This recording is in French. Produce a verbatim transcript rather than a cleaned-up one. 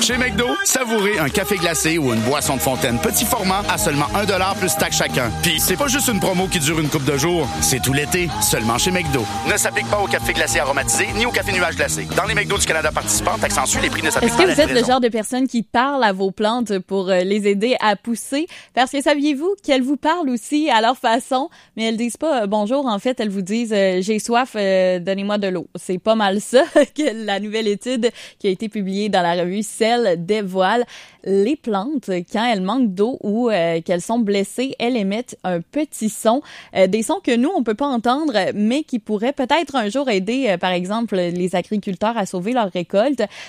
Chez McDo, savourez un café glacé ou une boisson de fontaine petit format à seulement un dollar plus taxe chacun. Puis c'est pas juste une promo qui dure une couple de jours, c'est tout l'été, seulement chez McDo. Ne s'applique pas au café glacé aromatisé ni au café nuage glacé. Dans les McDo du Canada participants, taxe en les prix ne s'appliquent pas à la Est-ce que vous êtes livraison. le genre de personne qui parle à vos plantes pour euh, les aider à pousser? Parce que saviez-vous qu'elles vous parlent aussi à leur façon, mais elles disent pas euh, bonjour, en fait, elles vous disent euh, j'ai soif, euh, donnez-moi de l'eau. C'est pas mal ça que la nouvelle étude qui a été publiée dans la revue Cell dévoile. Les plantes, quand elles manquent d'eau ou euh, qu'elles sont blessées, elles émettent un petit son, euh, des sons que nous, on peut pas entendre, mais qui pourraient peut-être un jour aider, euh, par exemple, les agriculteurs à sauver leur récolte.